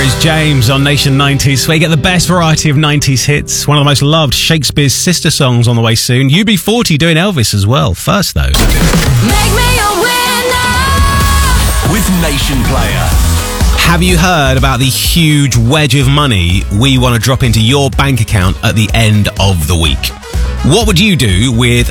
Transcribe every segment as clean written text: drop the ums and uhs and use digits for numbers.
is James on Nation 90s, where you get the best variety of 90s hits. One of the most loved Shakespeare's sister songs on the way soon. UB40 doing Elvis as well. First, though. Make me a winner with Nation Player. Have you heard about the huge wedge of money we want to drop into your bank account at the end of the week? What would you do with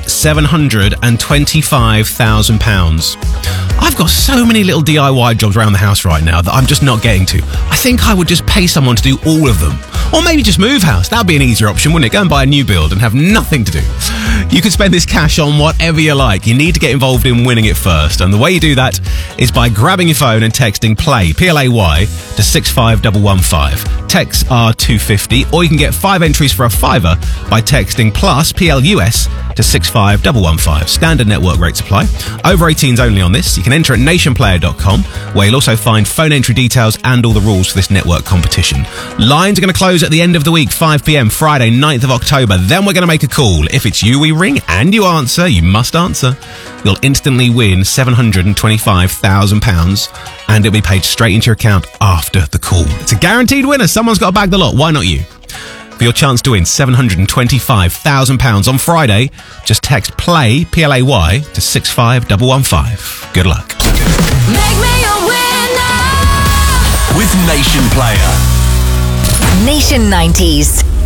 £725,000? I've got so many little DIY jobs around the house right now that I'm just not getting to. I think I would just pay someone to do all of them. Or maybe just move house. That would be an easier option, wouldn't it? Go and buy a new build and have nothing to do. You can spend this cash on whatever you like. You need to get involved in winning it first. And the way you do that is by grabbing your phone and texting PLAY, P-L-A-Y, to 65115. Texts are £2.50, or you can get 5 entries for a £5 by texting plus PLUS to 65115. Standard network rates apply. Over 18s only on this. You can enter at nationplayer.com, where you'll also find phone entry details and all the rules for this network competition. Lines are going to close at the end of the week, 5 p.m, Friday, 9th of October. Then we're going to make a call. If it's you we ring and you answer, you must answer, you'll instantly win £725,000, and it'll be paid straight into your account after the call. It's a guaranteed winner. Someone's got to bag the lot. Why not you? For your chance to win £725,000 on Friday, just text PLAY, P-L-A-Y, to 65115. Good luck. Make me a winner with Nation Player. Nation 90s.